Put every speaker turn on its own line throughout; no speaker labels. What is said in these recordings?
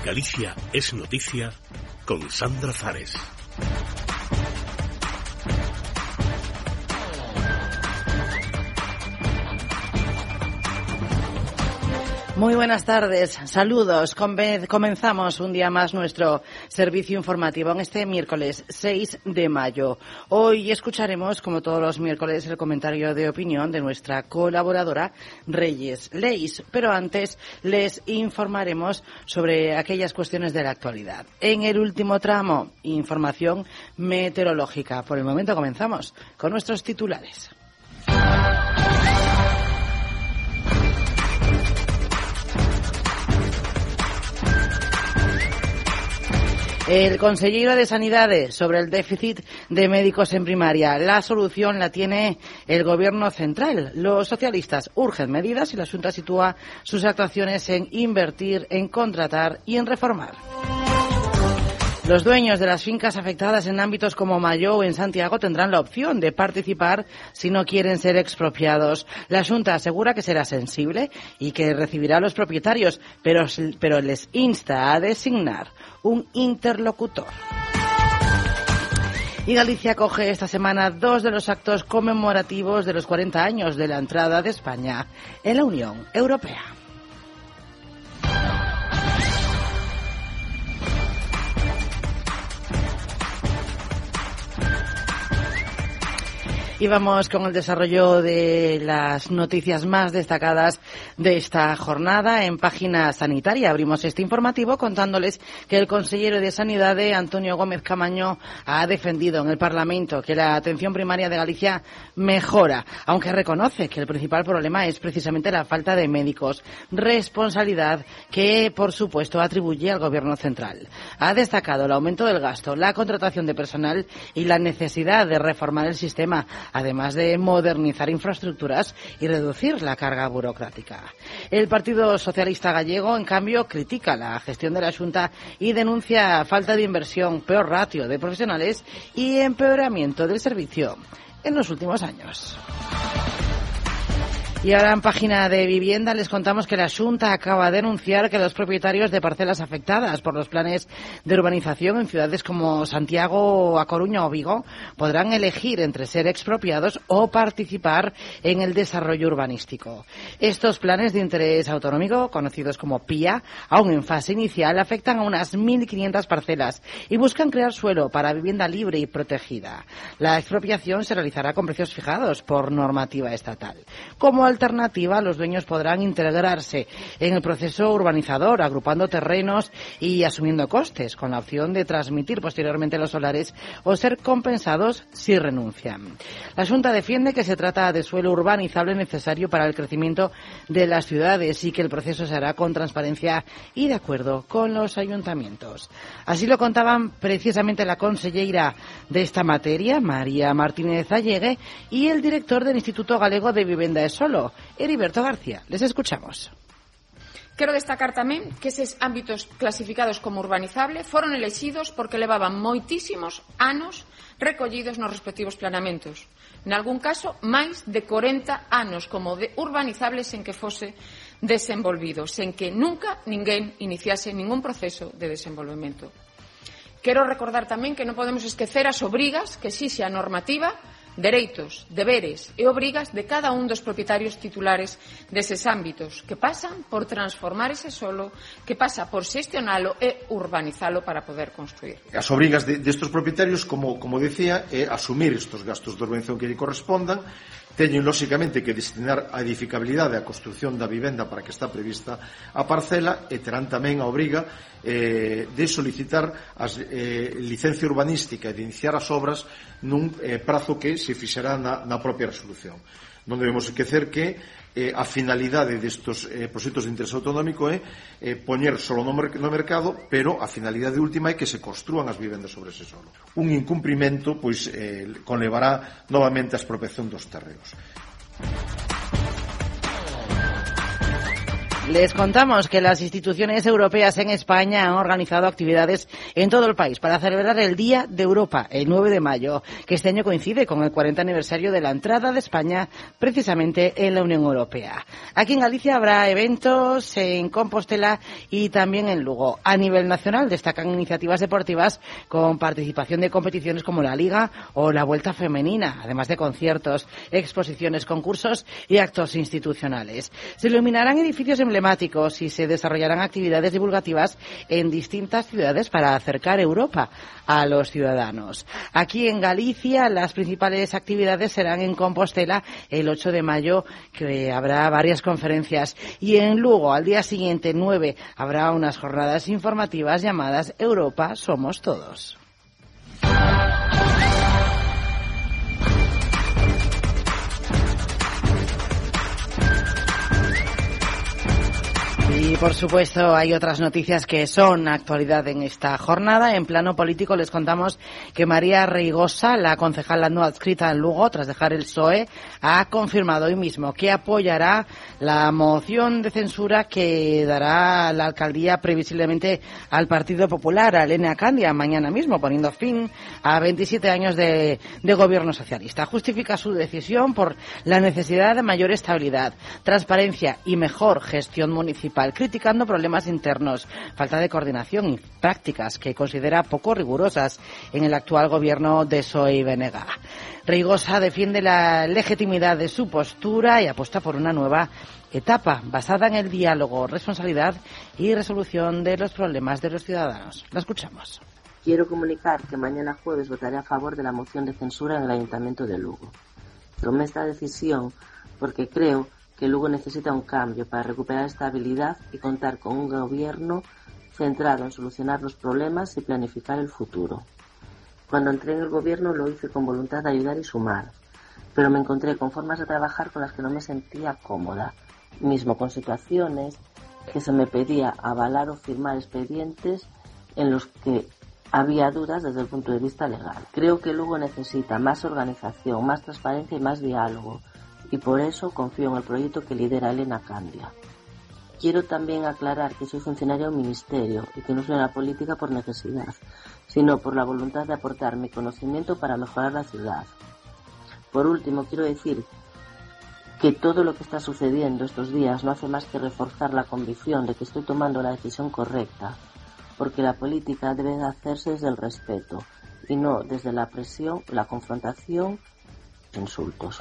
Galicia es noticia con Sandra Zares.
Muy buenas tardes, saludos. Comenzamos un día más nuestro servicio informativo en este miércoles 6 de mayo. Hoy escucharemos, como todos los miércoles, el comentario de opinión de nuestra colaboradora Reyes Leis. Pero antes les informaremos sobre aquellas cuestiones de la actualidad. En el último tramo, información meteorológica. Por el momento comenzamos con nuestros titulares. El consejero de Sanidade sobre el déficit de médicos en primaria. La solución la tiene el Gobierno central. Los socialistas urgen medidas y la Xunta sitúa sus actuaciones en invertir, en contratar y en reformar. Los dueños de las fincas afectadas en ámbitos como Mayó o en Santiago tendrán la opción de participar si no quieren ser expropiados. La Xunta asegura que será sensible y que recibirá a los propietarios, pero les insta a designar un interlocutor. Y Galicia acoge esta semana 2 de los actos conmemorativos de los 40 años de la entrada de España en la Unión Europea. Y vamos con el desarrollo de las noticias más destacadas de esta jornada. En Página Sanitaria abrimos este informativo contándoles que el consejero de Sanidade, Antonio Gómez Camaño, ha defendido en el Parlamento que la atención primaria de Galicia mejora, aunque reconoce que el principal problema es precisamente la falta de médicos, responsabilidad que, por supuesto, atribuye al Gobierno central. Ha destacado el aumento del gasto, la contratación de personal y la necesidad de reformar el sistema, además de modernizar infraestructuras y reducir la carga burocrática. El Partido Socialista Gallego, en cambio, critica la gestión de la Xunta y denuncia falta de inversión, peor ratio de profesionales y empeoramiento del servicio en los últimos años. Y ahora en Página de Vivienda les contamos que la Xunta acaba de anunciar que los propietarios de parcelas afectadas por los planes de urbanización en ciudades como Santiago, A Coruña o Vigo podrán elegir entre ser expropiados o participar en el desarrollo urbanístico. Estos planes de interés autonómico, conocidos como PIA, aún en fase inicial, afectan a unas 1.500 parcelas y buscan crear suelo para vivienda libre y protegida. La expropiación se realizará con precios fijados por normativa estatal. Como alternativa, los dueños podrán integrarse en el proceso urbanizador, agrupando terrenos y asumiendo costes, con la opción de transmitir posteriormente los solares o ser compensados si renuncian. La Xunta defiende que se trata de suelo urbanizable necesario para el crecimiento de las ciudades y que el proceso se hará con transparencia y de acuerdo con los ayuntamientos. Así lo contaban precisamente la consellera de esta materia, María Martínez Allegue, y el director del Instituto Galego de Vivenda e Solo, Heriberto García. Les escuchamos.
Quero destacar tamén que eses ámbitos clasificados como urbanizable foron elexidos porque levaban moitísimos anos recollidos nos respectivos planeamentos. Nalgún caso, máis de 40 anos como de urbanizables sen que fose desenvolvido, sen que nunca ninguén iniciase ningún proceso de desenvolvemento. Quero recordar tamén que non podemos esquecer as obrigas que exixe a normativa, dereitos, deberes e obrigas de cada un dos propietarios titulares deses ámbitos, que pasan por transformar ese solo, que pasa por xestionalo e urbanizalo para poder construir.
As obrigas destes propietarios, como decía, é asumir estes gastos de urbanización que lle correspondan, teñen, lóxicamente, que destinar a edificabilidade a construción da vivenda para que está prevista a parcela e terán tamén a obriga de solicitar a licencia urbanística e de iniciar as obras nun prazo que se fixará na propia resolución. Non debemos esquecer que a finalidade destes proxectos de interés autonómico é poñer solo no mercado, pero a finalidade última é que se construan as vivendas sobre ese solo. Un incumprimento pois conlevará novamente a expropiación dos terreos.
Les contamos que las instituciones europeas en España han organizado actividades en todo el país para celebrar el Día de Europa, el 9 de mayo, que este año coincide con el 40 aniversario de la entrada de España precisamente en la Unión Europea. Aquí en Galicia habrá eventos en Compostela y también en Lugo. A nivel nacional destacan iniciativas deportivas con participación de competiciones como la Liga o la Vuelta Femenina, además de conciertos, exposiciones, concursos y actos institucionales. Se iluminarán edificios emblemáticos y se desarrollarán actividades divulgativas en distintas ciudades para acercar Europa a los ciudadanos. Aquí en Galicia las principales actividades serán en Compostela el 8 de mayo, que habrá varias conferencias, y en Lugo al día siguiente, 9, habrá unas jornadas informativas llamadas Europa Somos Todos. Y, por supuesto, hay otras noticias que son actualidad en esta jornada. En plano político les contamos que María Reigosa, la concejala no adscrita en Lugo, tras dejar el PSOE, ha confirmado hoy mismo que apoyará la moción de censura que dará la alcaldía previsiblemente al Partido Popular, a Elena Candia, mañana mismo, poniendo fin a 27 años de gobierno socialista. Justifica su decisión por la necesidad de mayor estabilidad, transparencia y mejor gestión municipal, criticando problemas internos, falta de coordinación y prácticas que considera poco rigurosas en el actual gobierno de PSOE y BNG. Reigosa defiende la legitimidad de su postura y apuesta por una nueva etapa basada en el diálogo, responsabilidad y resolución de los problemas de los ciudadanos. La escuchamos.
Quiero comunicar que mañana jueves votaré a favor de la moción de censura en el Ayuntamiento de Lugo. Tomé esta decisión porque creo que Lugo necesita un cambio para recuperar estabilidad y contar con un gobierno centrado en solucionar los problemas y planificar el futuro. Cuando entré en el gobierno lo hice con voluntad de ayudar y sumar, pero me encontré con formas de trabajar con las que no me sentía cómoda, mismo con situaciones que se me pedía avalar o firmar expedientes en los que había dudas desde el punto de vista legal. Creo que Lugo necesita más organización, más transparencia y más diálogo, y por eso confío en el proyecto que lidera Elena Candia. Quiero también aclarar que soy funcionaria de un ministerio y que no soy una política por necesidad, sino por la voluntad de aportar mi conocimiento para mejorar la ciudad. Por último, quiero decir que todo lo que está sucediendo estos días no hace más que reforzar la convicción de que estoy tomando la decisión correcta, porque la política debe hacerse desde el respeto y no desde la presión, la confrontación e insultos.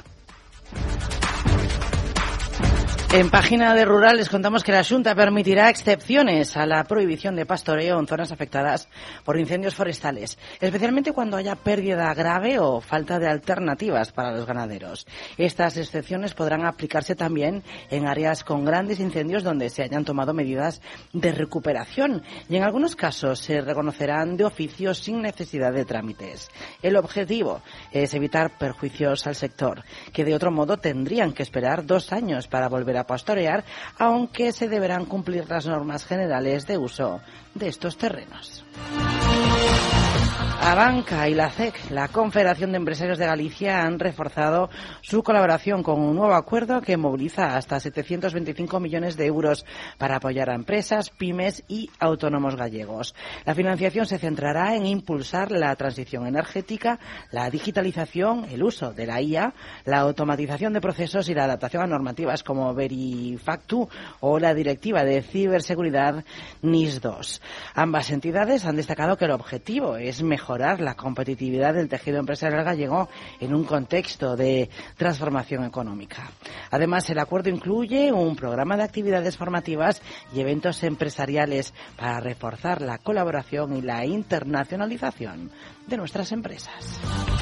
En Página de Rural les contamos que la Xunta permitirá excepciones a la prohibición de pastoreo en zonas afectadas por incendios forestales, especialmente cuando haya pérdida grave o falta de alternativas para los ganaderos. Estas excepciones podrán aplicarse también en áreas con grandes incendios donde se hayan tomado medidas de recuperación y en algunos casos se reconocerán de oficio sin necesidad de trámites. El objetivo es evitar perjuicios al sector, que de otro modo tendrían que esperar 2 años para volver a pastorear, aunque se deberán cumplir las normas generales de uso de estos terrenos. Abanca y la CEC, la Confederación de Empresarios de Galicia, han reforzado su colaboración con un nuevo acuerdo que moviliza hasta 725 millones de euros para apoyar a empresas, pymes y autónomos gallegos. La financiación se centrará en impulsar la transición energética, la digitalización, el uso de la IA, la automatización de procesos y la adaptación a normativas como Verifactu o la Directiva de Ciberseguridad NIS2. Ambas entidades han destacado que el objetivo es mejorar la competitividad del tejido empresarial gallego en un contexto de transformación económica. Además, el acuerdo incluye un programa de actividades formativas y eventos empresariales para reforzar la colaboración y la internacionalización de nuestras empresas.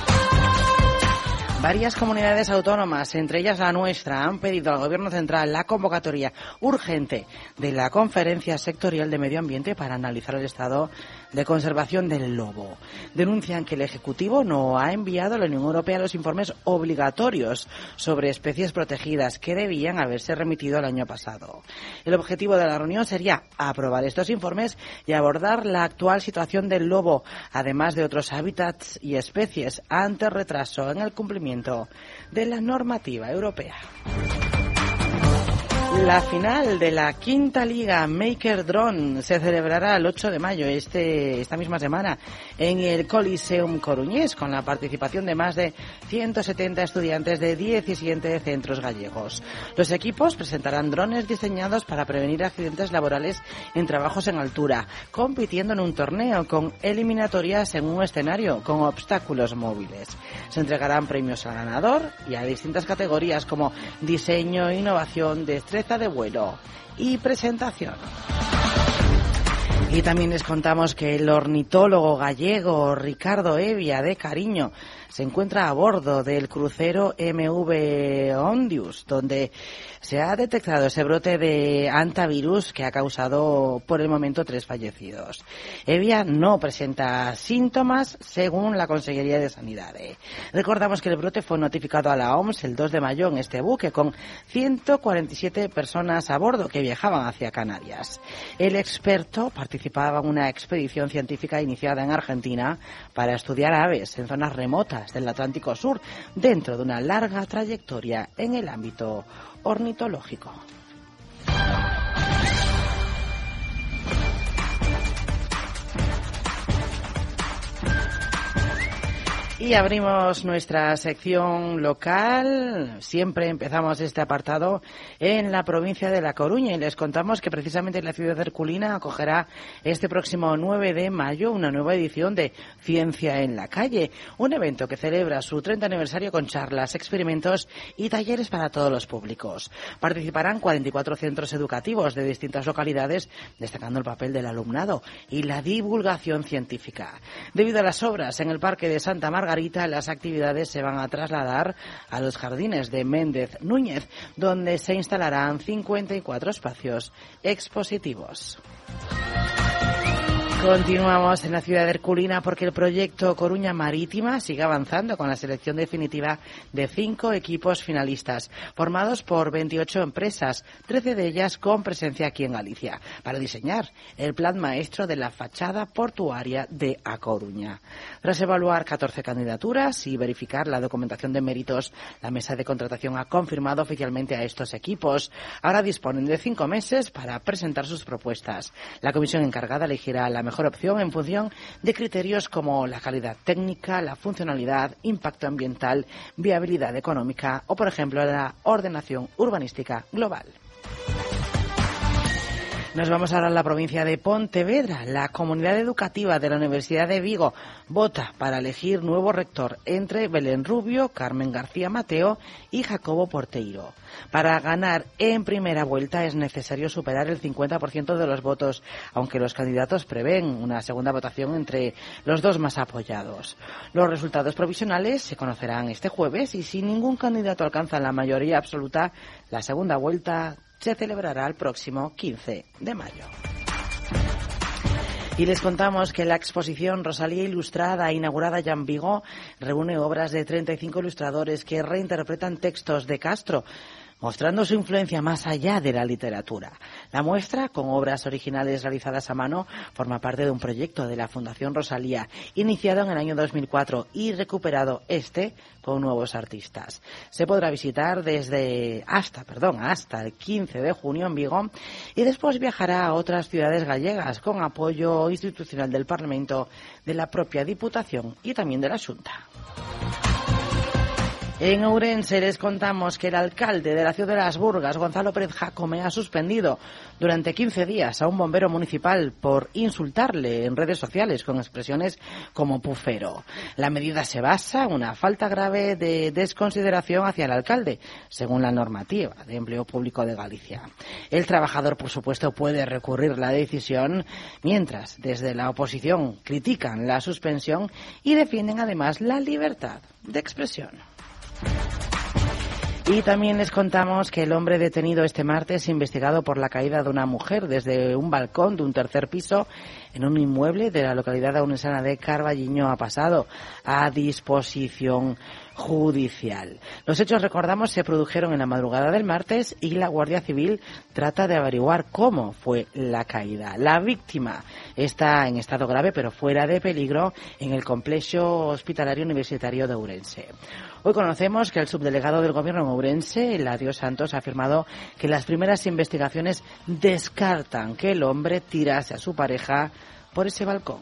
Varias comunidades autónomas, entre ellas la nuestra, han pedido al Gobierno central la convocatoria urgente de la Conferencia Sectorial de Medio Ambiente para analizar el estado de conservación del lobo. Denuncian que el Ejecutivo no ha enviado a la Unión Europea los informes obligatorios sobre especies protegidas que debían haberse remitido el año pasado. El objetivo de la reunión sería aprobar estos informes y abordar la actual situación del lobo, además de otros hábitats y especies, ante retraso en el cumplimiento de la normativa europea. La final de la quinta liga Maker Drone se celebrará el 8 de mayo, esta misma semana, en el Coliseum coruñés, con la participación de más de 170 estudiantes de 17 centros gallegos. Los equipos presentarán drones diseñados para prevenir accidentes laborales en trabajos en altura, compitiendo en un torneo con eliminatorias en un escenario con obstáculos móviles. Se entregarán premios al ganador y a distintas categorías como diseño, innovación, destreza de vuelo y presentación. Y también les contamos que el ornitólogo gallego Ricardo Evia de Cariño se encuentra a bordo del crucero MV Ondius, donde se ha detectado ese brote de hantavirus que ha causado por el momento 3 fallecidos. Evia no presenta síntomas según la Consellería de Sanidad. Recordamos que el brote fue notificado a la OMS el 2 de mayo en este buque con 147 personas a bordo que viajaban hacia Canarias. El experto participaba en una expedición científica iniciada en Argentina para estudiar aves en zonas remotas del Atlántico Sur, dentro de una larga trayectoria en el ámbito ornitológico. Y abrimos nuestra sección local. Siempre empezamos este apartado en la provincia de La Coruña y les contamos que precisamente la ciudad de Herculina acogerá este próximo 9 de mayo una nueva edición de Ciencia en la Calle, un evento que celebra su 30 aniversario con charlas, experimentos y talleres para todos los públicos. Participarán 44 centros educativos de distintas localidades, destacando el papel del alumnado y la divulgación científica. Debido a las obras en el Parque de Santa Margarita, las actividades se van a trasladar a los jardines de Méndez Núñez, donde se instalarán 54 espacios expositivos. Continuamos en la ciudad de Herculina porque el proyecto Coruña Marítima sigue avanzando con la selección definitiva de 5 equipos finalistas, formados por 28 empresas, 13 de ellas con presencia aquí en Galicia, para diseñar el plan maestro de la fachada portuaria de A Coruña. Tras evaluar 14 candidaturas y verificar la documentación de méritos, la mesa de contratación ha confirmado oficialmente a estos equipos. Ahora disponen de 5 meses para presentar sus propuestas. La comisión encargada elegirá la mejor opción en función de criterios como la calidad técnica, la funcionalidad, impacto ambiental, viabilidad económica o, por ejemplo, la ordenación urbanística global. Nos vamos ahora a la provincia de Pontevedra. La comunidad educativa de la Universidad de Vigo vota para elegir nuevo rector entre Belén Rubio, Carmen García Mateo y Jacobo Porteiro. Para ganar en primera vuelta es necesario superar el 50% de los votos, aunque los candidatos prevén una segunda votación entre los dos más apoyados. Los resultados provisionales se conocerán este jueves y si ningún candidato alcanza la mayoría absoluta, la segunda vuelta se celebrará el próximo 15 de mayo. Y les contamos que la exposición Rosalía Ilustrada, inaugurada ya en Vigo, reúne obras de 35 ilustradores que reinterpretan textos de Castro, mostrando su influencia más allá de la literatura. La muestra, con obras originales realizadas a mano, forma parte de un proyecto de la Fundación Rosalía, iniciado en el año 2004 y recuperado con nuevos artistas. Se podrá visitar hasta el 15 de junio en Vigo y después viajará a otras ciudades gallegas con apoyo institucional del Parlamento, de la propia Diputación y también de la Xunta. En Ourense les contamos que el alcalde de la ciudad de Las Burgas, Gonzalo Pérez Jacome, ha suspendido durante 15 días a un bombero municipal por insultarle en redes sociales con expresiones como pufero. La medida se basa en una falta grave de desconsideración hacia el alcalde, según la normativa de empleo público de Galicia. El trabajador, por supuesto, puede recurrir la decisión, mientras desde la oposición critican la suspensión y defienden además la libertad de expresión. Y también les contamos que el hombre detenido este martes, investigado por la caída de una mujer desde un balcón de un tercer piso en un inmueble de la localidad aunensana de Carballiño, ha pasado a disposición judicial. Los hechos, recordamos, se produjeron en la madrugada del martes y la Guardia Civil trata de averiguar cómo fue la caída. La víctima está en estado grave pero fuera de peligro en el complejo hospitalario universitario de Ourense. Hoy conocemos que el subdelegado del Gobierno en Ourense, Eladio Santos, ha afirmado que las primeras investigaciones descartan que el hombre tirase a su pareja por ese balcón.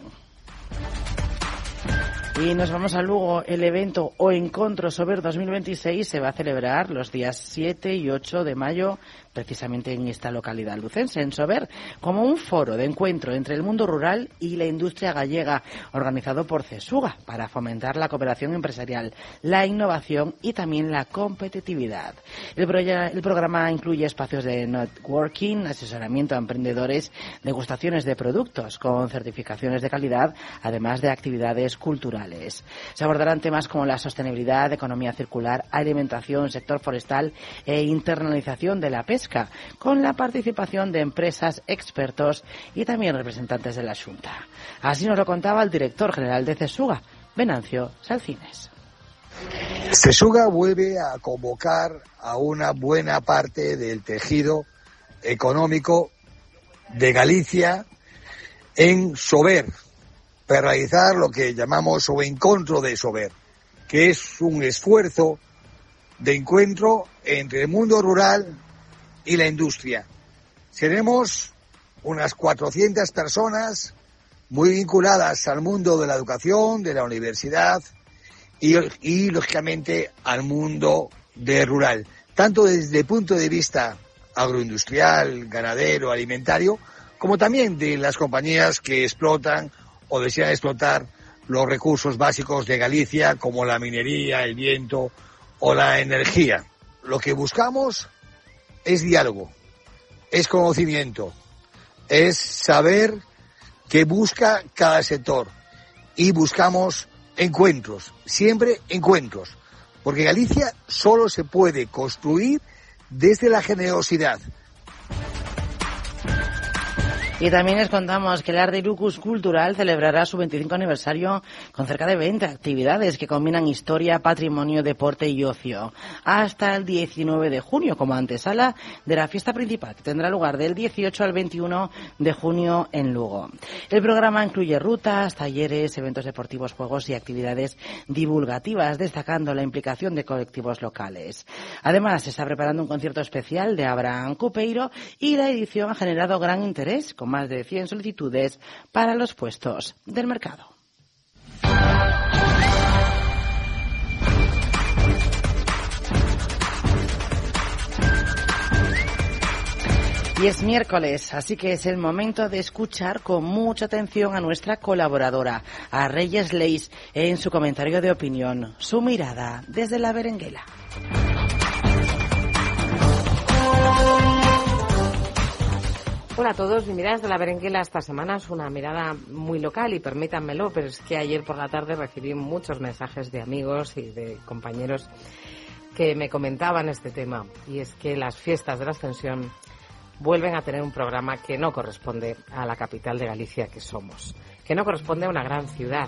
Y nos vamos a Lugo. El evento o Encontro Sober 2026 se va a celebrar los días 7 y 8 de mayo, precisamente en esta localidad lucense, en Sober, como un foro de encuentro entre el mundo rural y la industria gallega, organizado por CESUGA, para fomentar la cooperación empresarial, la innovación y también la competitividad. El programa incluye espacios de networking, asesoramiento a emprendedores, degustaciones de productos con certificaciones de calidad, además de actividades culturales. Se abordarán temas como la sostenibilidad, economía circular, alimentación, sector forestal e internalización de la pesca, con la participación de empresas, expertos y también representantes de la Xunta. Así nos lo contaba el director general de CESUGA, Venancio Salcines.
CESUGA vuelve a convocar a una buena parte del tejido económico de Galicia en Sober, para realizar lo que llamamos o Encontro de Sober, que es un esfuerzo de encuentro entre el mundo rural y la industria. Seremos unas 400 personas muy vinculadas al mundo de la educación, de la universidad y lógicamente al mundo de rural, tanto desde el punto de vista agroindustrial, ganadero, alimentario, como también de las compañías que explotan o desean explotar los recursos básicos de Galicia, como la minería, el viento o la energía. Lo que buscamos es diálogo, es conocimiento, es saber qué busca cada sector y buscamos encuentros, siempre encuentros, porque Galicia solo se puede construir desde la generosidad.
Y también les contamos que el Arte Lucus Cultural celebrará su 25 aniversario con cerca de 20 actividades que combinan historia, patrimonio, deporte y ocio. Hasta el 19 de junio, como antesala de la fiesta principal, que tendrá lugar del 18 al 21 de junio en Lugo. El programa incluye rutas, talleres, eventos deportivos, juegos y actividades divulgativas, destacando la implicación de colectivos locales. Además, se está preparando un concierto especial de Abraham Cupeiro y la edición ha generado gran interés, con más de 100 solicitudes para los puestos del mercado. Y es miércoles, así que es el momento de escuchar con mucha atención a nuestra colaboradora, a Reyes Leis, en su comentario de opinión, su mirada desde la berenguela.
Hola a todos, mi mirada desde la berenguela esta semana es una mirada muy local y permítanmelo, pero es que ayer por la tarde recibí muchos mensajes de amigos y de compañeros que me comentaban este tema, y es que las fiestas de la Ascensión vuelven a tener un programa que no corresponde a la capital de Galicia que somos, que no corresponde a una gran ciudad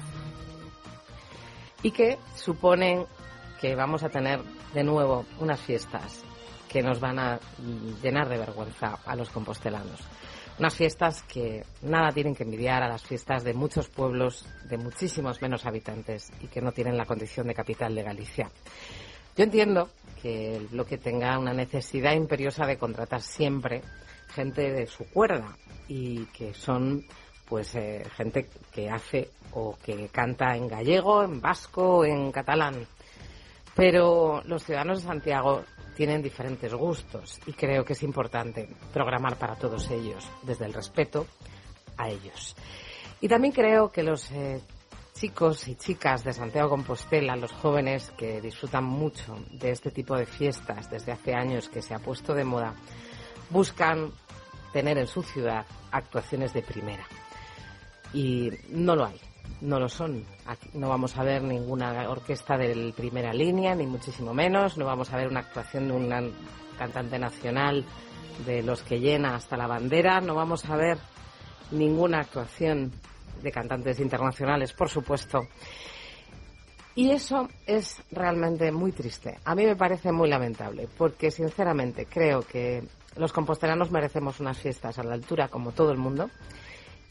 y que suponen que vamos a tener de nuevo unas fiestas que nos van a llenar de vergüenza a los compostelanos. Unas fiestas que nada tienen que envidiar a las fiestas de muchos pueblos de muchísimos menos habitantes y que no tienen la condición de capital de Galicia. Yo entiendo que el bloque tenga una necesidad imperiosa de contratar siempre gente de su cuerda y que son pues gente que hace o que canta en gallego, en vasco, en catalán. Pero los ciudadanos de Santiago tienen diferentes gustos y creo que es importante programar para todos ellos, desde el respeto a ellos. Y también creo que los chicos y chicas de Santiago de Compostela, los jóvenes que disfrutan mucho de este tipo de fiestas desde hace años que se ha puesto de moda, buscan tener en su ciudad actuaciones de primera. Y no lo hay. No lo son. Aquí no vamos a ver ninguna orquesta de primera línea, ni muchísimo menos. No vamos a ver una actuación de un cantante nacional de los que llena hasta la bandera. No vamos a ver ninguna actuación de cantantes internacionales, por supuesto. Y eso es realmente muy triste. A mí me parece muy lamentable, porque sinceramente creo que los compostelanos merecemos unas fiestas a la altura como todo el mundo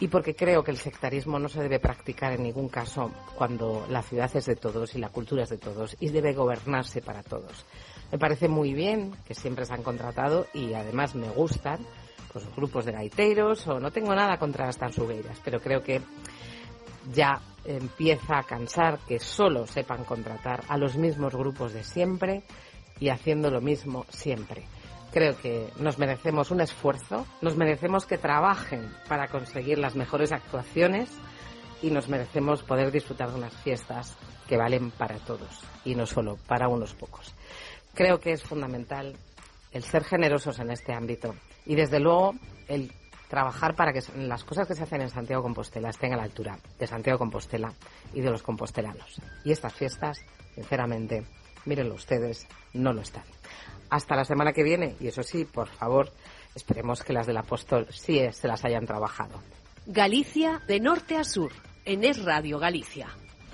y porque creo que el sectarismo no se debe practicar en ningún caso cuando la ciudad es de todos y la cultura es de todos y debe gobernarse para todos. Me parece muy bien que siempre se han contratado y además me gustan pues grupos de gaiteros, o no tengo nada contra las tansugueiras, pero creo que ya empieza a cansar que solo sepan contratar a los mismos grupos de siempre y haciendo lo mismo siempre. Creo que nos merecemos un esfuerzo, nos merecemos que trabajen para conseguir las mejores actuaciones y nos merecemos poder disfrutar de unas fiestas que valen para todos y no solo para unos pocos. Creo que es fundamental el ser generosos en este ámbito y desde luego el trabajar para que las cosas que se hacen en Santiago de Compostela estén a la altura de Santiago de Compostela y de los compostelanos. Y estas fiestas, sinceramente, mírenlo ustedes, no lo están. Hasta la semana que viene, y eso sí, por favor, esperemos que las del Apóstol sí se las hayan trabajado.
Galicia de norte a sur, en Es Radio Galicia.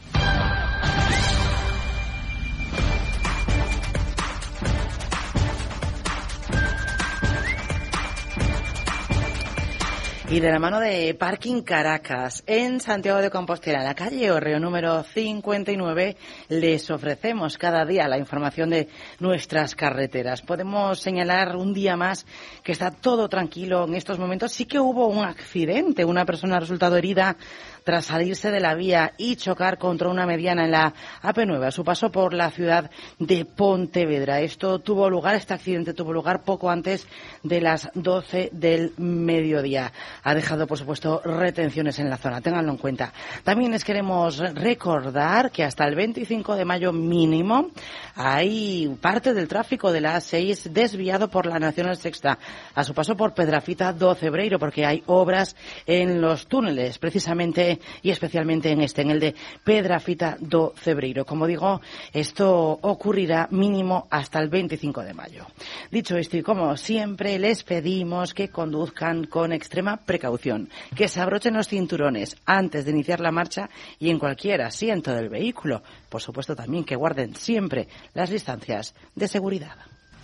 Y de la mano de Parking Caracas, en Santiago de Compostela, en la calle Orreo número 59, les ofrecemos cada día la información de nuestras carreteras. Podemos señalar un día más que está todo tranquilo en estos momentos. Sí que hubo un accidente, una persona ha resultado herida tras salirse de la vía y chocar contra una mediana en la AP9, a su paso por la ciudad de Pontevedra. Este accidente tuvo lugar poco antes de las 12 del mediodía. Ha dejado, por supuesto, retenciones en la zona, ténganlo en cuenta. También les queremos recordar que hasta el 25 de mayo mínimo hay parte del tráfico de la A6 desviado por la Nacional Sexta, a su paso por Pedrafita do Cebreiro, porque hay obras en los túneles, precisamente y especialmente en el de Pedrafita do Cebreiro. Como digo, esto ocurrirá mínimo hasta el 25 de mayo. Dicho esto, y como siempre, les pedimos que conduzcan con extrema precaución, que se abrochen los cinturones antes de iniciar la marcha y en cualquier asiento del vehículo. Por supuesto, también que guarden siempre las distancias de seguridad.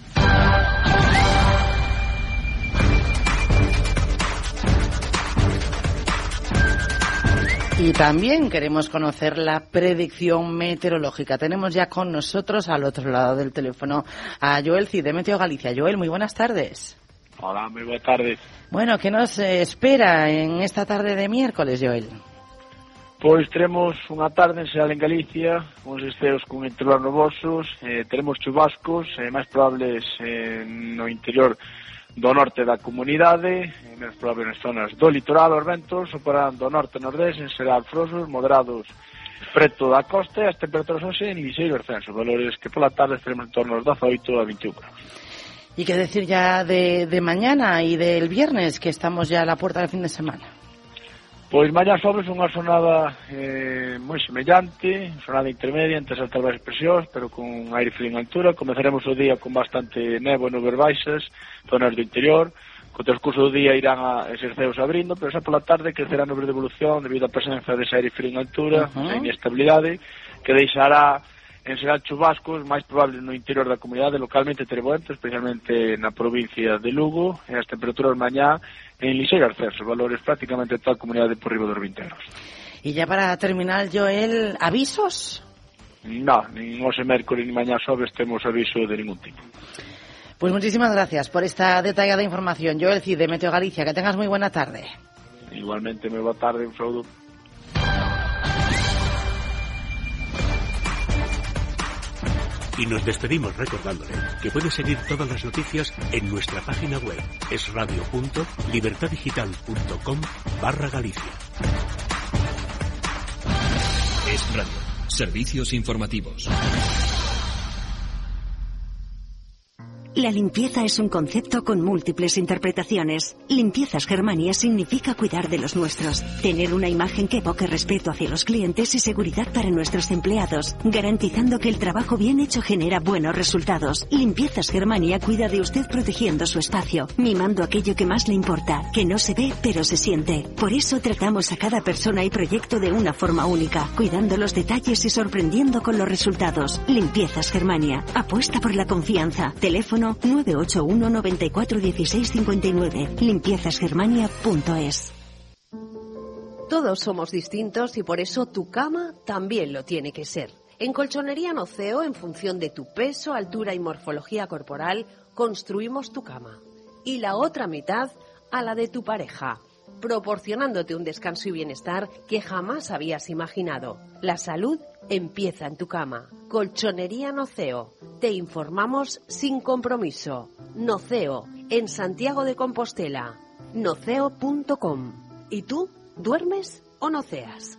Y también queremos conocer la predicción meteorológica. Tenemos ya con nosotros, al otro lado del teléfono, a Joel Cid de Meteo Galicia. Joel, muy buenas tardes.
Hola, muy buenas tardes.
Bueno, ¿qué nos espera en esta tarde de miércoles, Joel?
Pois teremos unha tarde en xeral en Galicia, uns esteos con intervalos nubosos, teremos chubascos, máis probables no interior do norte da comunidade, menos probable nas zonas do litoral. Os ventos soprarán do norte a nordés, en xeral frouxos, moderados preto da costa, e as temperaturas hoxe en lixeiro ascenso, valores que pola tarde estaremos en torno aos 18 a 21 graus.
¿Y qué decir ya de mañana y del viernes, que estamos ya a la puerta del fin de semana?
Pois mañá sobres unha xornada moi semellante, xornada intermedia entre as altas baixas presións, pero con aire frío en altura. Comezaremos o día con bastante néboa e nubes baixas, zonas do interior. Co transcurso do día irán eses ceos abrindo, pero xa pola tarde crecerá nubes de evolución debido á presenza dese aire frío en altura, a inestabilidade, que deixará en xeral chubascos, máis probables no interior da comunidade, localmente trevoentos, especialmente na provincia de Lugo, e as temperaturas mañá en lixeiro ascenso, valores prácticamente toda a comunidade por riba dos 20 graus.
Y ya para terminar, Joel, ¿avisos?
No, nin hoxe mércoles ni mañá sobres temos aviso de ningún tipo.
Pues muchísimas gracias por esta detallada información. Joel Cid de Meteo Galicia, que tengas muy buena tarde.
Igualmente, moi boa tarde, un saúdo.
Y nos despedimos recordándole que puede seguir todas las noticias en nuestra página web esradio.libertadigital.com/Galicia.
Es Radio. Servicios informativos.
La limpieza es un concepto con múltiples interpretaciones. Limpiezas Germania significa cuidar de los nuestros, tener una imagen que evoque respeto hacia los clientes y seguridad para nuestros empleados, garantizando que el trabajo bien hecho genera buenos resultados. Limpiezas Germania cuida de usted protegiendo su espacio, mimando aquello que más le importa, que no se ve pero se siente. Por eso tratamos a cada persona y proyecto de una forma única, cuidando los detalles y sorprendiendo con los resultados. Limpiezas Germania. Apuesta por la confianza. Teléfono 981 94 16 59. Limpiezasgermania.es.
Todos somos distintos y por eso tu cama también lo tiene que ser. En Colchonería Noceo, en función de tu peso, altura y morfología corporal, construimos tu cama. Y la otra mitad a la de tu pareja, proporcionándote un descanso y bienestar que jamás habías imaginado. La salud empieza en tu cama. Colchonería Noceo. Te informamos sin compromiso. Noceo, en Santiago de Compostela. Noceo.com. ¿Y tú? ¿Duermes o noceas?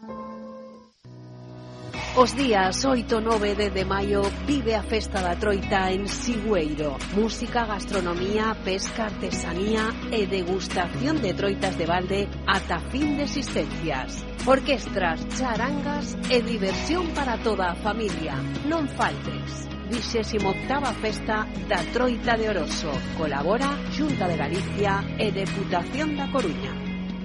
Os días 8 e 9 de maio vive a Festa da Troita en Sigüeiro. Música, gastronomía, pesca, artesanía e degustación de troitas de balde ata fin de existencias. Orquestras, charangas e diversión para toda a familia. Non faltes. 28ª Festa da Troita de Oroso. Colabora Xunta de Galicia e Deputación da Coruña.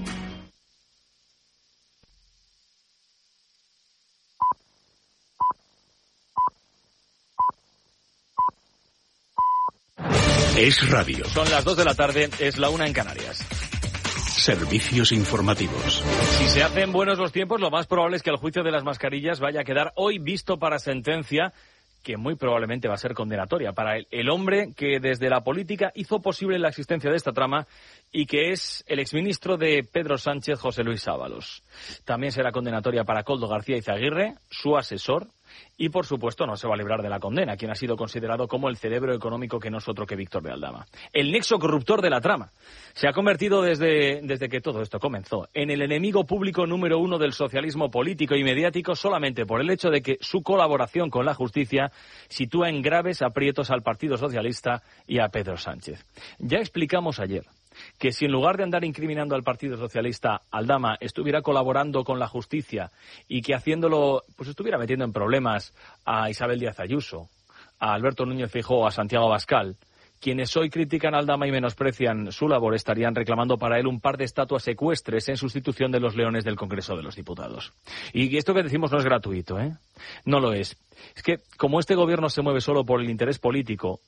Es radio.
Son las 2 de la tarde, es la 1 en Canarias.
Servicios informativos.
Si se hacen buenos los tiempos, lo más probable es que el juicio de las mascarillas vaya a quedar hoy visto para sentencia, que muy probablemente va a ser condenatoria para el hombre que desde la política hizo posible la existencia de esta trama y que es el exministro de Pedro Sánchez, José Luis Ábalos. También será condenatoria para Koldo García Izaguirre, su asesor, y por supuesto no se va a librar de la condena, quien ha sido considerado como el cerebro económico que no es otro que Víctor de Aldama. El nexo corruptor de la trama se ha convertido desde que todo esto comenzó en el enemigo público número 1 del socialismo político y mediático, solamente por el hecho de que su colaboración con la justicia sitúa en graves aprietos al Partido Socialista y a Pedro Sánchez. Ya explicamos ayer que si en lugar de andar incriminando al Partido Socialista, Aldama estuviera colaborando con la justicia y que haciéndolo, pues estuviera metiendo en problemas a Isabel Díaz Ayuso, a Alberto Núñez Feijóo, a Santiago Abascal, quienes hoy critican a Aldama y menosprecian su labor estarían reclamando para él un par de estatuas ecuestres en sustitución de los leones del Congreso de los Diputados. Y esto que decimos no es gratuito, ¿eh? No lo es. Es que como este gobierno se mueve solo por el interés político,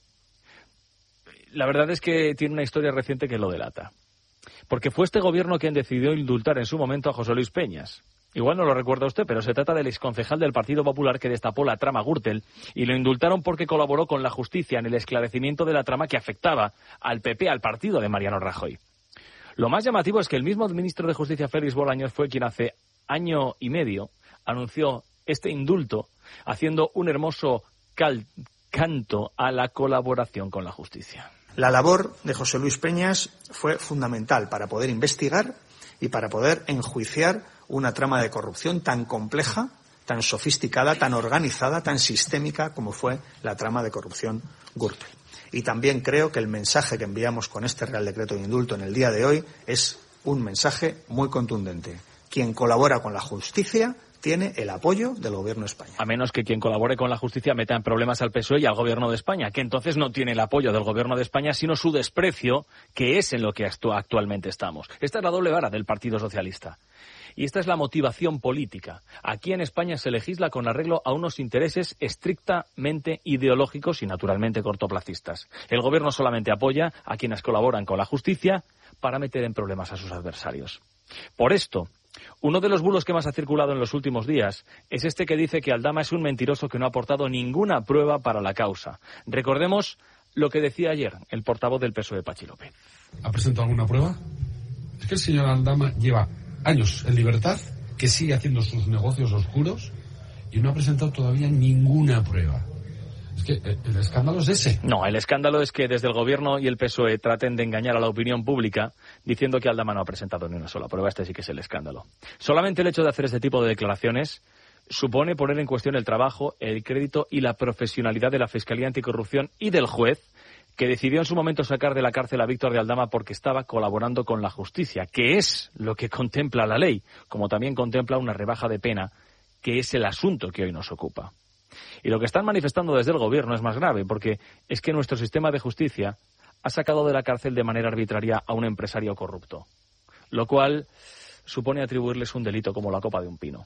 la verdad es que tiene una historia reciente que lo delata. Porque fue este gobierno quien decidió indultar en su momento a José Luis Peñas. Igual no lo recuerda usted, pero se trata del exconcejal del Partido Popular que destapó la trama Gürtel y lo indultaron porque colaboró con la justicia en el esclarecimiento de la trama que afectaba al PP, al partido de Mariano Rajoy. Lo más llamativo es que el mismo ministro de Justicia, Félix Bolaños, fue quien hace año y medio anunció este indulto, haciendo un hermoso canto a la colaboración con la justicia.
La labor de José Luis Peñas fue fundamental para poder investigar y para poder enjuiciar una trama de corrupción tan compleja, tan sofisticada, tan organizada, tan sistémica como fue la trama de corrupción Gürtel. Y también creo que el mensaje que enviamos con este Real Decreto de Indulto en el día de hoy es un mensaje muy contundente. Quien colabora con la justicia tiene el apoyo del Gobierno de España.
A menos que quien colabore con la justicia meta en problemas al PSOE y al Gobierno de España, que entonces no tiene el apoyo del Gobierno de España, sino su desprecio, que es en lo que actualmente estamos. Esta es la doble vara del Partido Socialista. Y esta es la motivación política. Aquí en España se legisla con arreglo a unos intereses estrictamente ideológicos y naturalmente cortoplacistas. El Gobierno solamente apoya a quienes colaboran con la justicia para meter en problemas a sus adversarios. Por esto, uno de los bulos que más ha circulado en los últimos días es este que dice que Aldama es un mentiroso que no ha aportado ninguna prueba para la causa. Recordemos lo que decía ayer el portavoz del PSOE, Pachi López.
¿Ha presentado alguna prueba? Es que el señor Aldama lleva años en libertad, que sigue haciendo sus negocios oscuros y no ha presentado todavía ninguna prueba. Es que el escándalo es ese.
No, el escándalo es que desde el Gobierno y el PSOE traten de engañar a la opinión pública diciendo que Aldama no ha presentado ni una sola prueba. Este sí que es el escándalo. Solamente el hecho de hacer este tipo de declaraciones supone poner en cuestión el trabajo, el crédito y la profesionalidad de la Fiscalía Anticorrupción y del juez que decidió en su momento sacar de la cárcel a Víctor de Aldama porque estaba colaborando con la justicia, que es lo que contempla la ley, como también contempla una rebaja de pena, que es el asunto que hoy nos ocupa. Y lo que están manifestando desde el Gobierno es más grave, porque es que nuestro sistema de justicia ha sacado de la cárcel de manera arbitraria a un empresario corrupto, lo cual supone atribuirles un delito como la copa de un pino.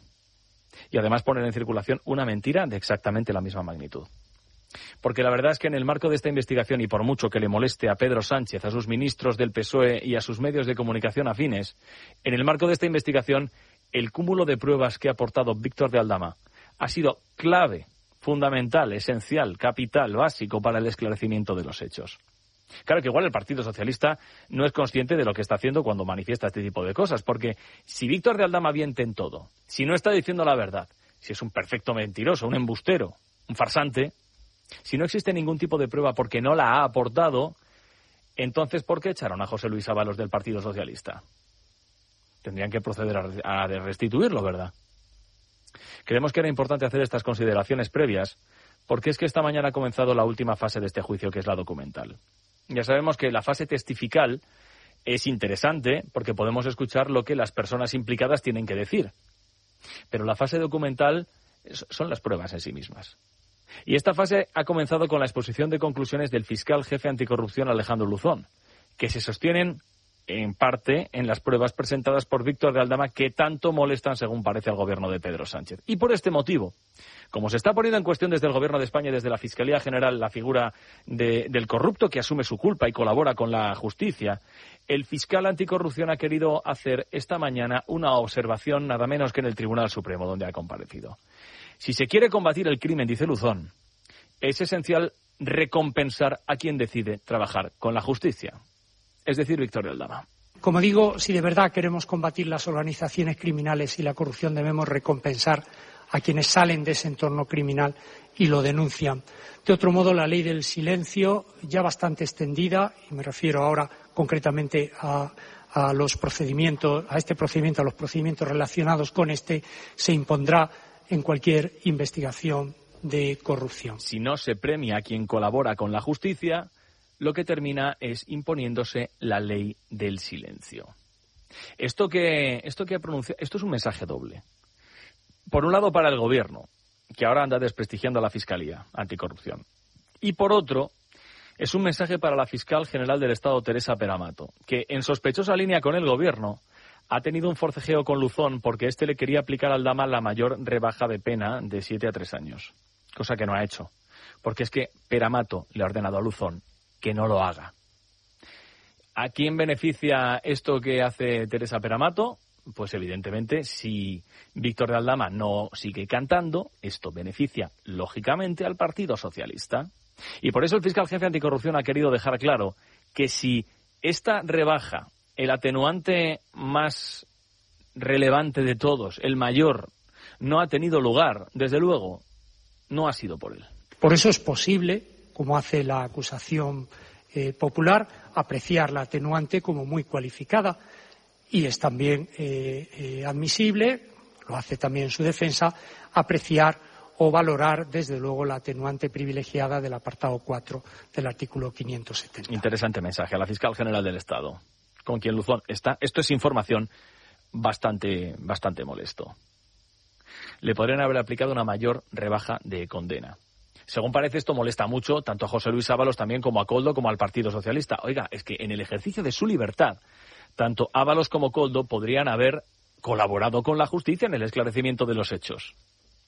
Y además poner en circulación una mentira de exactamente la misma magnitud. Porque la verdad es que en el marco de esta investigación, y por mucho que le moleste a Pedro Sánchez, a sus ministros del PSOE y a sus medios de comunicación afines, en el marco de esta investigación el cúmulo de pruebas que ha aportado Víctor de Aldama ha sido clave, fundamental, esencial, capital, básico para el esclarecimiento de los hechos. Claro que igual el Partido Socialista no es consciente de lo que está haciendo cuando manifiesta este tipo de cosas, porque si Víctor de Aldama miente en todo, si no está diciendo la verdad, si es un perfecto mentiroso, un embustero, un farsante, si no existe ningún tipo de prueba porque no la ha aportado, entonces ¿por qué echaron a José Luis Ábalos del Partido Socialista? Tendrían que proceder a restituirlo, ¿verdad? Creemos que era importante hacer estas consideraciones previas porque es que esta mañana ha comenzado la última fase de este juicio, que es la documental. Ya sabemos que la fase testifical es interesante porque podemos escuchar lo que las personas implicadas tienen que decir. Pero la fase documental son las pruebas en sí mismas. Y esta fase ha comenzado con la exposición de conclusiones del fiscal jefe anticorrupción Alejandro Luzón, que se sostienen en parte en las pruebas presentadas por Víctor de Aldama, que tanto molestan, según parece, al gobierno de Pedro Sánchez. Y por este motivo, como se está poniendo en cuestión desde el gobierno de España y desde la Fiscalía General la figura del corrupto que asume su culpa y colabora con la justicia, el fiscal anticorrupción ha querido hacer esta mañana una observación nada menos que en el Tribunal Supremo, donde ha comparecido. Si se quiere combatir el crimen, dice Luzón, es esencial recompensar a quien decide trabajar con la justicia. Es decir, Víctor de Aldama.
Como digo, si de verdad queremos combatir las organizaciones criminales y la corrupción, debemos recompensar a quienes salen de ese entorno criminal y lo denuncian. De otro modo, la ley del silencio, ya bastante extendida, y me refiero ahora concretamente a los procedimientos, a este procedimiento, a los procedimientos relacionados con este, se impondrá en cualquier investigación de corrupción.
Si no se premia a quien colabora con la justicia, lo que termina es imponiéndose la ley del silencio. Esto es un mensaje doble. Por un lado, para el gobierno, que ahora anda desprestigiando a la Fiscalía Anticorrupción. Y por otro, es un mensaje para la fiscal general del Estado, Teresa Peramato, que en sospechosa línea con el gobierno ha tenido un forcejeo con Luzón porque éste le quería aplicar al Aldama la mayor rebaja de pena de 7 a 3 años, cosa que no ha hecho, porque es que Peramato le ha ordenado a Luzón que no lo haga. ¿A quién beneficia esto que hace Teresa Peramato? Pues evidentemente, si Víctor de Aldama no sigue cantando, esto beneficia lógicamente al Partido Socialista. Y por eso el fiscal jefe anticorrupción ha querido dejar claro que si esta rebaja, el atenuante más relevante de todos, el mayor, no ha tenido lugar, desde luego, no ha sido por él.
Por eso es posible, como hace la acusación popular, apreciar la atenuante como muy cualificada, y es también admisible, lo hace también su defensa, apreciar o valorar, desde luego, la atenuante privilegiada del apartado 4 del artículo 570.
Interesante mensaje a la fiscal general del Estado, con quien Luzón está. Esto es información bastante molesto. Le podrían haber aplicado una mayor rebaja de condena. Según parece, esto molesta mucho tanto a José Luis Ábalos también como a Koldo como al Partido Socialista. Oiga, es que en el ejercicio de su libertad, tanto Ábalos como Koldo podrían haber colaborado con la justicia en el esclarecimiento de los hechos.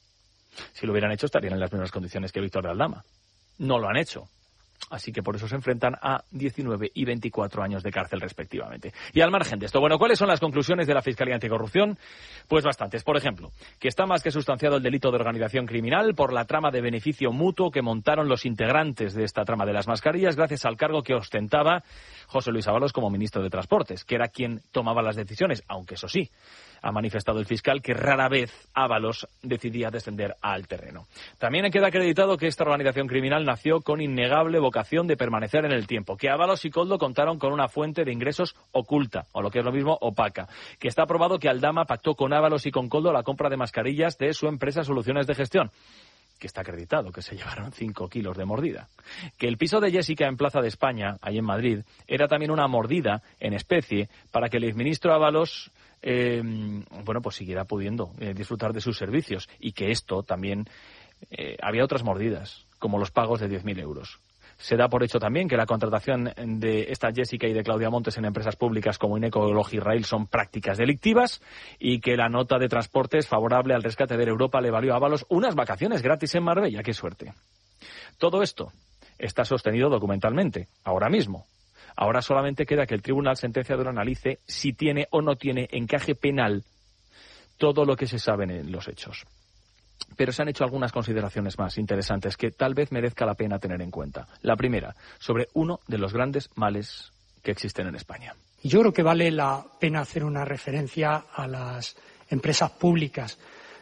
Si lo hubieran hecho, estarían en las mismas condiciones que Víctor de Aldama. No lo han hecho. Así que por eso se enfrentan a 19 y 24 años de cárcel respectivamente. Y al margen de esto, bueno, ¿cuáles son las conclusiones de la Fiscalía Anticorrupción? Pues bastantes. Por ejemplo, que está más que sustanciado el delito de organización criminal por la trama de beneficio mutuo que montaron los integrantes de esta trama de las mascarillas gracias al cargo que ostentaba José Luis Ábalos como ministro de Transportes, que era quien tomaba las decisiones, aunque eso sí, ha manifestado el fiscal que rara vez Ábalos decidía descender al terreno. También queda acreditado que esta organización criminal nació con innegable vocación de permanecer en el tiempo, que Ábalos y Koldo contaron con una fuente de ingresos oculta, o lo que es lo mismo, opaca, que está probado que Aldama pactó con Ábalos y con Koldo la compra de mascarillas de su empresa Soluciones de Gestión, que está acreditado que se llevaron 5 kilos de mordida, que el piso de Jessica en Plaza de España, ahí en Madrid, era también una mordida en especie para que el exministro Ábalos pues siguiera pudiendo disfrutar de sus servicios, y que esto también había otras mordidas, como los pagos de 10.000 euros. Se da por hecho también que la contratación de esta Jessica y de Claudia Montes en empresas públicas como Ineco o Logirrail son prácticas delictivas, y que la nota de transportes favorable al rescate de Europa le valió a Ábalos unas vacaciones gratis en Marbella. ¡Qué suerte! Todo esto está sostenido documentalmente, ahora mismo. Ahora solamente queda que el tribunal sentenciador analice si tiene o no tiene encaje penal todo lo que se sabe en los hechos. Pero se han hecho algunas consideraciones más interesantes que tal vez merezca la pena tener en cuenta. La primera, sobre uno de los grandes males que existen en España.
Yo creo que vale la pena hacer una referencia a las empresas públicas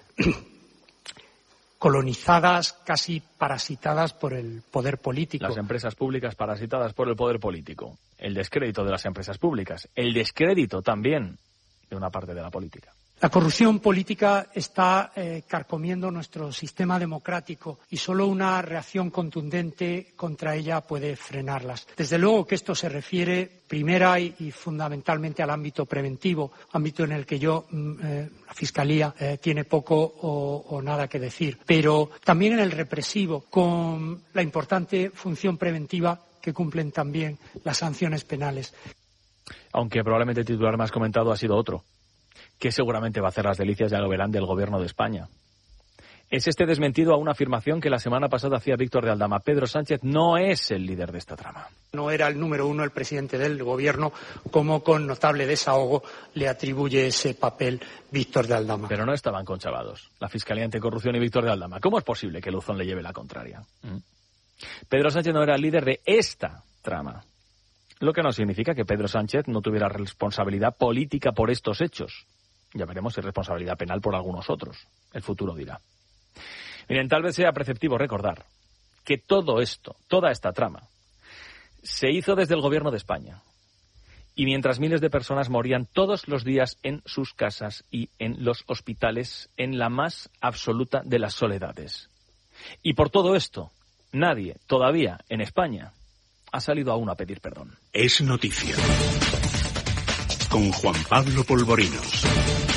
colonizadas, casi parasitadas por el poder político.
Las empresas públicas parasitadas por el poder político. El descrédito de las empresas públicas. El descrédito también de una parte de la política.
La corrupción política está carcomiendo nuestro sistema democrático y solo una reacción contundente contra ella puede frenarlas. Desde luego que esto se refiere primera y fundamentalmente al ámbito preventivo, ámbito en el que la Fiscalía tiene poco o nada que decir, pero también en el represivo, con la importante función preventiva que cumplen también las sanciones penales.
Aunque probablemente el titular más comentado ha sido otro, que seguramente va a hacer las delicias, ya lo verán, del Gobierno de España. Es este desmentido a una afirmación que la semana pasada hacía Víctor de Aldama. Pedro Sánchez no es el líder de esta trama.
No era el número uno el presidente del Gobierno, como con notable desahogo le atribuye ese papel Víctor de Aldama.
Pero no estaban conchavados, la Fiscalía Anticorrupción y Víctor de Aldama. ¿Cómo es posible que Luzón le lleve la contraria? Pedro Sánchez no era el líder de esta trama. Lo que no significa que Pedro Sánchez no tuviera responsabilidad política por estos hechos. Ya veremos si responsabilidad penal por algunos otros. El futuro dirá. Miren, tal vez sea preceptivo recordar que todo esto, toda esta trama, se hizo desde el Gobierno de España. Y mientras miles de personas morían todos los días en sus casas y en los hospitales, en la más absoluta de las soledades. Y por todo esto, nadie todavía en España ha salido aún a pedir perdón.
Es noticia. Con Juan Pablo Polvorinos.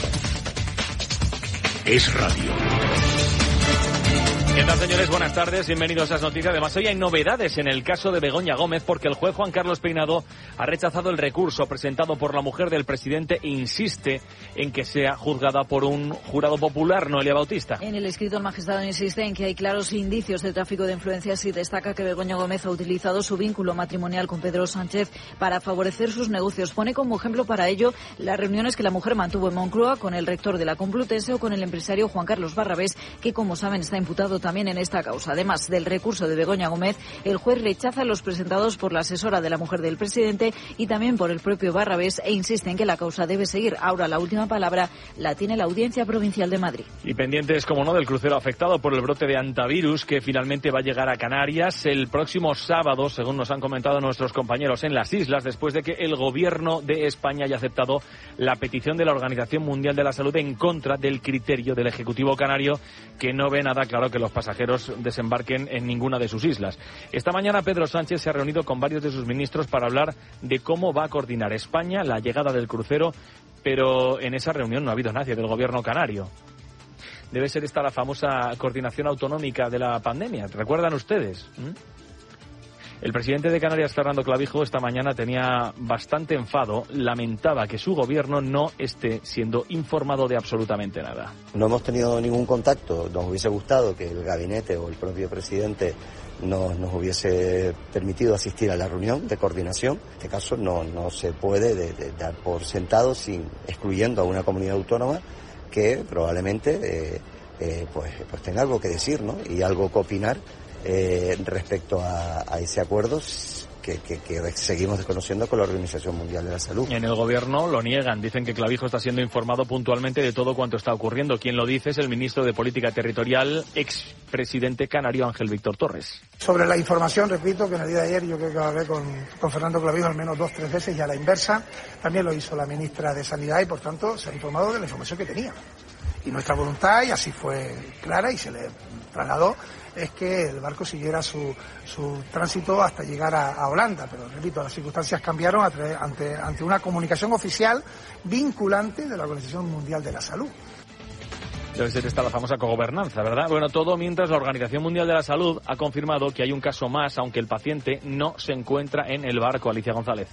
Es radio.
¿Qué tal, señores? Buenas tardes, bienvenidos a esas noticias. Además, hoy hay novedades en el caso de Begoña Gómez porque el juez Juan Carlos Peinado ha rechazado el recurso presentado por la mujer del presidente e insiste en que sea juzgada por un jurado popular, Noelia Bautista.
En el escrito, el magistrado insiste en que hay claros indicios de tráfico de influencias y destaca que Begoña Gómez ha utilizado su vínculo matrimonial con Pedro Sánchez para favorecer sus negocios. Pone como ejemplo para ello las reuniones que la mujer mantuvo en Moncloa con el rector de la Complutense o con el empresario Juan Carlos Barrabés, que, como saben, está imputado también en esta causa. Además del recurso de Begoña Gómez, el juez rechaza los presentados por la asesora de la mujer del presidente y también por el propio Barrabés e insiste en que la causa debe seguir. Ahora la última palabra la tiene la Audiencia Provincial de Madrid.
Y pendientes, como no, del crucero afectado por el brote de hantavirus que finalmente va a llegar a Canarias el próximo sábado, según nos han comentado nuestros compañeros en las islas, después de que el Gobierno de España haya aceptado la petición de la Organización Mundial de la Salud en contra del criterio del Ejecutivo canario, que no ve nada claro que los pasajeros desembarquen en ninguna de sus islas. Esta mañana Pedro Sánchez se ha reunido con varios de sus ministros para hablar de cómo va a coordinar España la llegada del crucero, pero en esa reunión no ha habido nadie del Gobierno canario. Debe ser esta la famosa coordinación autonómica de la pandemia. ¿Recuerdan ustedes? El presidente de Canarias, Fernando Clavijo, esta mañana tenía bastante enfado. Lamentaba que su gobierno no esté siendo informado de absolutamente nada.
No hemos tenido ningún contacto. Nos hubiese gustado que el gabinete o el propio presidente nos hubiese permitido asistir a la reunión de coordinación. En este caso no se puede dar por sentado, excluyendo a una comunidad autónoma que probablemente pues tenga algo que decir, ¿no? Y algo que opinar respecto a ese acuerdo que seguimos desconociendo con la Organización Mundial de la Salud.
En el Gobierno lo niegan, dicen que Clavijo está siendo informado puntualmente de todo cuanto está ocurriendo. Quien lo dice es el ministro de Política Territorial, expresidente canario Ángel Víctor Torres.
Sobre la información, repito que en el día de ayer yo creo que hablé con Fernando Clavijo al menos 2 o 3 veces y a la inversa. También lo hizo la ministra de Sanidad y por tanto se ha informado de la información que tenía. Y nuestra voluntad, y así fue clara y se le trasladó, es que el barco siguiera su tránsito hasta llegar a Holanda. Pero, repito, las circunstancias cambiaron ante una comunicación oficial vinculante de la Organización Mundial de la Salud.
Debe ser esta la famosa cogobernanza, ¿verdad? Bueno, todo mientras la Organización Mundial de la Salud ha confirmado que hay un caso más, aunque el paciente no se encuentra en el barco. Alicia González.